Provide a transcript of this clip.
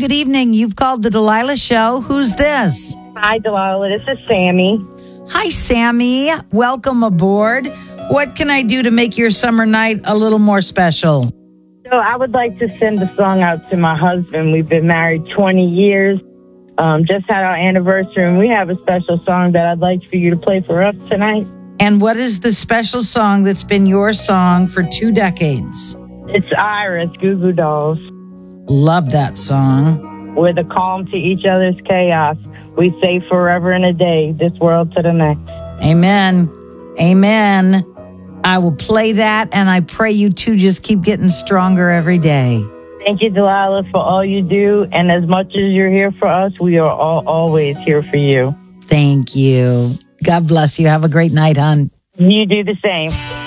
good evening. You've called the Delilah Show. Who's this? Hi, Delilah. This is Sammy. Hi, Sammy. Welcome aboard. What can I do to make your summer night a little more special? So I would like to send a song out to my husband. We've been married 20 years. Just had our anniversary, and we have a special song that I'd like for you to play for us tonight. And what is the special song that's been your song for 2 decades? It's Iris, Goo Goo Dolls. Love that song. We're the calm to each other's chaos. We say forever and a day, this world to the next. Amen. Amen. I will play that, and I pray you two just keep getting stronger every day. Thank you, Delilah, for all you do. And as much as you're here for us, we are always here for you. Thank you. God bless you. Have a great night, hon. You do the same.